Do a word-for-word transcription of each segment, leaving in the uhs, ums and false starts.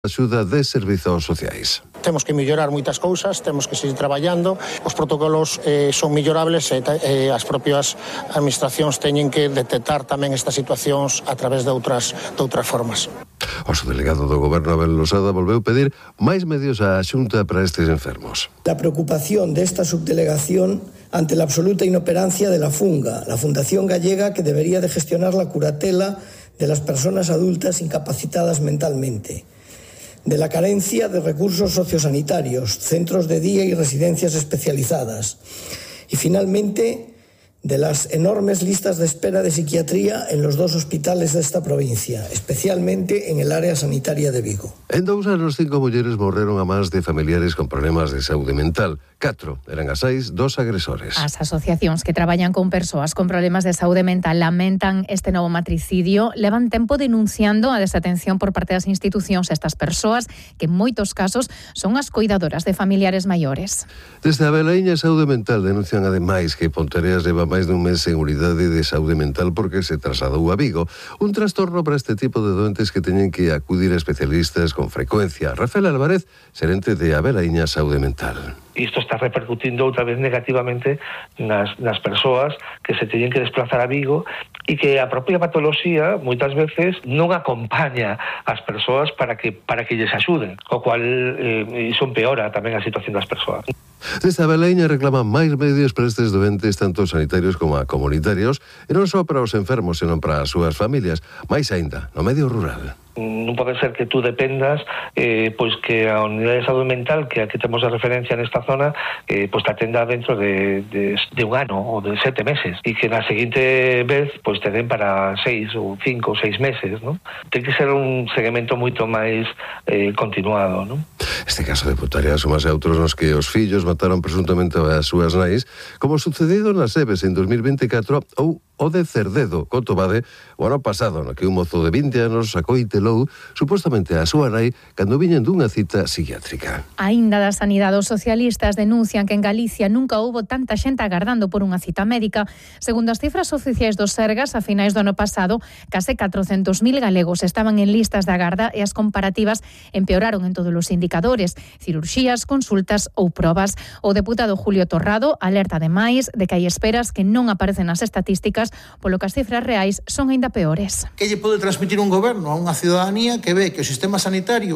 axuda de servizos sociais. Temos que mellorar moitas cousas, temos que seguir traballando, os protocolos eh, son mellorables e eh, as propias administracións teñen que detectar tamén estas situacións a través de outras, de outras formas. O subdelegado do Goberno Abel Losada volveu pedir máis medios á Xunta para estes enfermos. La preocupación de esta subdelegación ante la absoluta inoperancia de la FUNGA, la Fundación Gallega que debería de gestionar la curatela de las personas adultas incapacitadas mentalmente, de la carencia de recursos sociosanitarios, centros de día y residencias especializadas, y finalmente de las enormes listas de espera de psiquiatría en los dos hospitales de esta provincia, especialmente en el área sanitaria de Vigo. En dous anos, cinco mulleres morreron a mans de familiares con problemas de saúde mental. Catro eran as seis dos agresores. As asociacións que traballan con persoas con problemas de saúde mental lamentan este novo matricidio, levan tempo denunciando a desatención por parte das institucións a estas persoas que en moitos casos son as cuidadoras de familiares maiores. Desde a Belaiña Saúde Mental denuncian ademais que Pontereas leva máis dun mes en unidade de saúde mental porque se trasladou a Vigo. Un trastorno para este tipo de doentes que teñen que acudir a especialistas con frecuencia. Rafael Álvarez, xerente de a Belaiña Saúde Mental. Isto está repercutindo outra vez negativamente nas, nas persoas que se teñen que desplazar a Vigo e que a propia patoloxía moitas veces non acompaña as persoas para que para que lles axuden, o cual eh, iso empeora tamén a situación das persoas. Desde a Belaiña reclaman máis medios para estes doentes, tanto sanitarios como a comunitarios, e non só para os enfermos, senón para as súas familias, máis aínda no medio rural. Non pode ser que tú dependas eh, pois que a unidade de saúde mental que aquí temos de referencia nesta zona eh, pois te atenda dentro de, de, de un ano ou de sete meses e que na seguinte vez pois te den para seis ou cinco ou seis meses, non? Ten que ser un seguimento moito máis eh, continuado, non? Este caso de Pontereas sumase a outros nos que os fillos mataron presuntamente as súas nais, como sucedido nas Eves en dos mil veinticatro ou o de Cerdedo, Cotobade, o ano pasado, no que un mozo de vinte anos sacou e telou supostamente a súa nai cando viñen dunha cita psiquiátrica. Aínda da sanidade, os socialistas denuncian que en Galicia nunca houbo tanta xente agardando por unha cita médica. Segundo as cifras oficiais do Sergas, a finais do ano pasado, case catrocentos mil galegos estaban en listas de agarda e as comparativas empeoraron en todos os indicadores, cirurxías, consultas ou probas. O deputado Julio Torrado alerta ademais de que hai esperas que non aparecen nas estatísticas, polo que as cifras reais son aínda peores. Que lle pode transmitir un goberno a unha ciudadanía que ve que o sistema sanitario,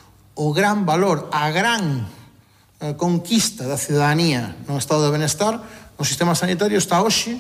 o gran valor, a gran eh, conquista da ciudadanía no estado de benestar, o sistema sanitario está hoxe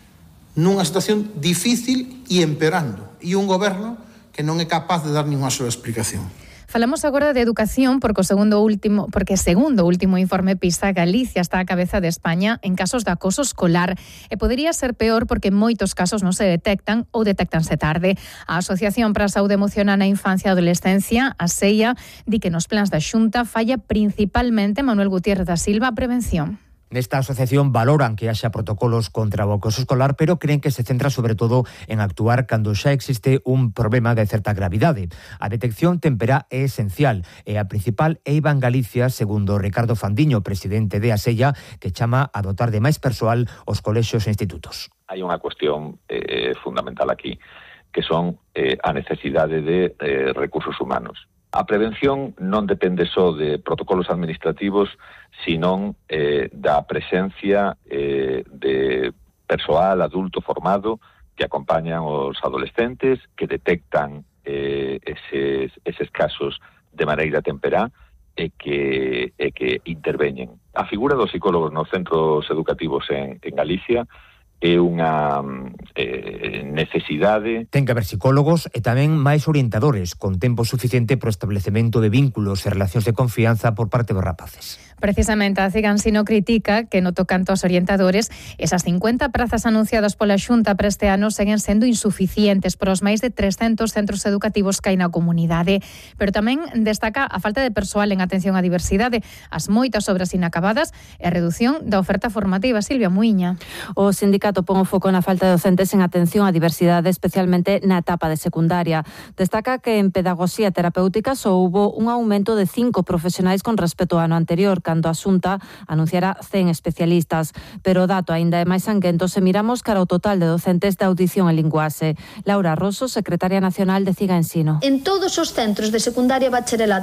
nunha situación difícil e empeorando, e un goberno que non é capaz de dar ninguna sola explicación. Falamos agora de educación porque o segundo último, porque segundo último informe PISA, Galicia está á cabeza de España en casos de acoso escolar e podería ser peor porque en moitos casos non se detectan ou detectanse tarde. A Asociación para a Saúde Emocional na Infancia e Adolescencia, a SEIA, di que nos plans da Xunta falla principalmente Manuel Gutiérrez da Silva a prevención. Nesta asociación valoran que haxa protocolos contra o acoso escolar, pero creen que se centra sobre todo en actuar cando xa existe un problema de certa gravidade. A detección temperá é esencial e a principal eiva en Galicia, segundo Ricardo Fandiño, presidente de ASEIA, que chama a dotar de máis persoal os colexios e institutos. Hai unha cuestión eh, fundamental aquí, que son eh, a necesidade de eh, recursos humanos. A prevención non depende só de protocolos administrativos, sino eh, da presencia eh, de persoal adulto formado que acompañan os adolescentes, que detectan eh, eses, eses casos de maneira temperá e que, e que interveñen. A figura dos psicólogos nos centros educativos en, en Galicia é unha eh, necesidade. Ten que haber psicólogos e tamén máis orientadores, con tempo suficiente para o establecemento de vínculos e relacións de confianza por parte dos rapaces. Precisamente a Cigansino critica que no tocante aos orientadores, esas cincuenta prazas anunciadas pola Xunta para este ano seguen sendo insuficientes para os máis de trescentos centros educativos que hai na comunidade. Pero tamén destaca a falta de persoal en atención á diversidade, as moitas obras inacabadas e a redución da oferta formativa. Silvia Muiña. O sindicato pon o foco na falta de docentes en atención á diversidade, especialmente na etapa de secundaria. Destaca que en pedagogía terapéutica só houbo un aumento de cinco profesionais con respecto ao ano anterior, cando a Xunta anunciara cen especialistas. Pero o dato aínda é máis sanguento se miramos cara ao total de docentes de audición e linguaxe. Laura Rosso, secretaria nacional de Ciga Ensino. En todos os centros de secundaria bacharelato